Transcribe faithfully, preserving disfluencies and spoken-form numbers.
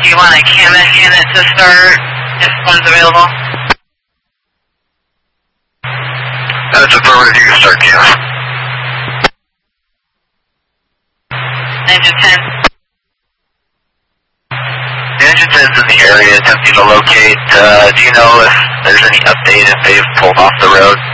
Do you want a Camus unit to start if one's available? That's affirmative, you can start Camus. Engine ten. The engine ten's in the area attempting to locate. Uh, do you know if there's any update if they've pulled off the road?